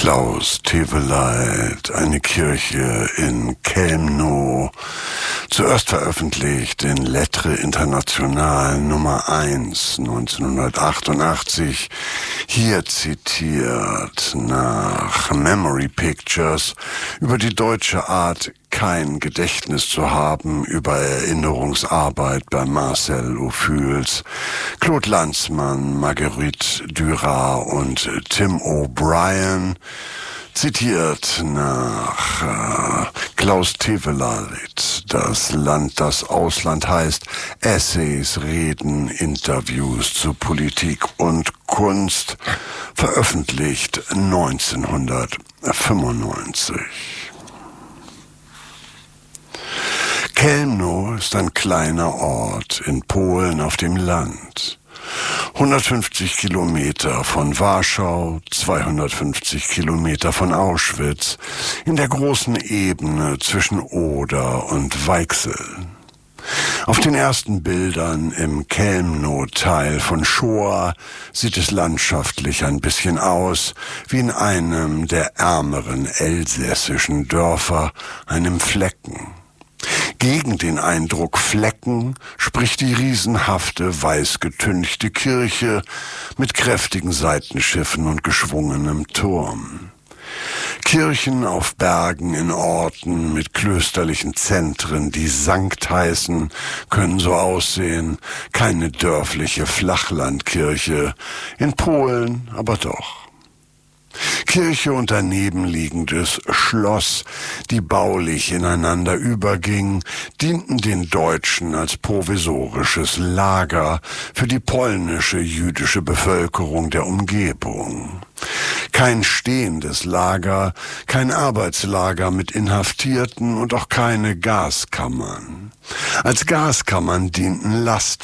Klaus Teweleit, eine Kirche in Chełmno, zuerst veröffentlicht in Lettres Internationales Nummer 1 1988, hier zitiert nach Memory Pictures über die deutsche Art, kein Gedächtnis zu haben, über Erinnerungsarbeit bei Marcel Ophuls, Claude Lanzmann, Marguerite Duras und Tim O'Brien, zitiert nach Klaus Teweleit, das Land, das Ausland heißt, Essays, Reden, Interviews zu Politik und Kunst, veröffentlicht 1995. Chełmno ist ein kleiner Ort in Polen auf dem Land. 150 Kilometer von Warschau, 250 Kilometer von Auschwitz, in der großen Ebene zwischen Oder und Weichsel. Auf den ersten Bildern im Chełmno-Teil von Shoah sieht es landschaftlich ein bisschen aus wie in einem der ärmeren elsässischen Dörfer, einem Flecken. Gegen den Eindruck Flecken spricht die riesenhafte, weiß getünchte Kirche mit kräftigen Seitenschiffen und geschwungenem Turm. Kirchen auf Bergen in Orten mit klösterlichen Zentren, die Sankt heißen, können so aussehen, keine dörfliche Flachlandkirche, in Polen aber doch. Kirche und daneben liegendes Schloss, die baulich ineinander übergingen, dienten den Deutschen als provisorisches Lager für die polnische jüdische Bevölkerung der Umgebung. Kein stehendes Lager, kein Arbeitslager mit Inhaftierten und auch keine Gaskammern. Als Gaskammern dienten